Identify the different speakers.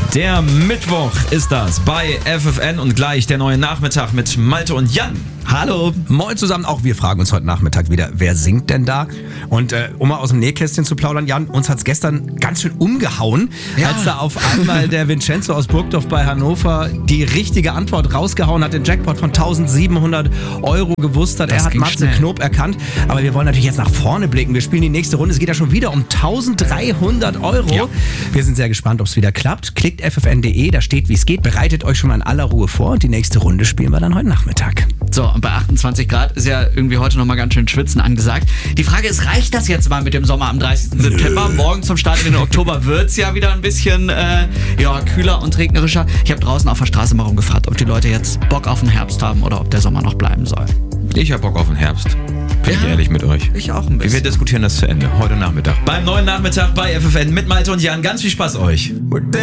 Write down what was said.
Speaker 1: Der Mittwoch ist das bei FFN und gleich der neue Nachmittag mit Malte und Jan.
Speaker 2: Hallo. Moin zusammen, auch wir fragen uns heute Nachmittag wieder, wer singt denn da? Und um mal aus dem Nähkästchen zu plaudern, Jan, uns hat's gestern ganz schön umgehauen, als da auf einmal der Vincenzo aus Burgdorf bei Hannover die richtige Antwort rausgehauen hat, den Jackpot von 1.700 € gewusst hat. Er hat Matze Knob erkannt, aber wir wollen natürlich jetzt nach vorne blicken. Wir spielen die nächste Runde, es geht ja schon wieder um 1.300 €. Ja. Wir sind sehr gespannt, ob es wieder klappt. Klickt ffn.de, da steht, wie es geht. Bereitet euch schon mal in aller Ruhe vor und die nächste Runde spielen wir dann heute Nachmittag.
Speaker 3: So, und bei 28 Grad ist ja irgendwie heute nochmal ganz schön Schwitzen angesagt. Die Frage ist, reicht das jetzt mal mit dem Sommer am 30. September? Morgen zum Start in den Oktober wird's ja wieder ein bisschen kühler und regnerischer. Ich habe draußen auf der Straße mal rumgefragt, ob die Leute jetzt Bock auf den Herbst haben oder ob der Sommer noch bleiben soll.
Speaker 1: Ich hab Bock auf den Herbst. Bin ich ehrlich mit euch.
Speaker 3: Ich auch ein bisschen.
Speaker 1: Wir diskutieren das zu Ende, heute Nachmittag. Beim neuen Nachmittag bei FFN mit Malte und Jan. Ganz viel Spaß euch.